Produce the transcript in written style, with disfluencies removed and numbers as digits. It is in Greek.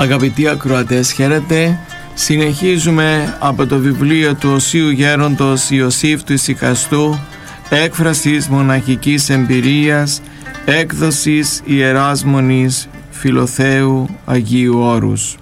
Αγαπητοί ακροατές, χαίρετε. Συνεχίζουμε από το βιβλίο του Οσίου Γέροντος Ιωσήφ του Ησυχαστού, έκφρασης μοναχικής εμπειρίας, έκδοσης Ιεράς Μονής Φιλοθέου Αγίου Όρους.